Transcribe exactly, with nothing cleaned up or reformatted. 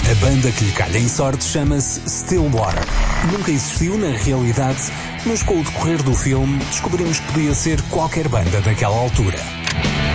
A banda que lhe calha em sorte chama-se Stillwater. Nunca existiu na realidade, mas com o decorrer do filme descobrimos que podia ser qualquer banda daquela altura.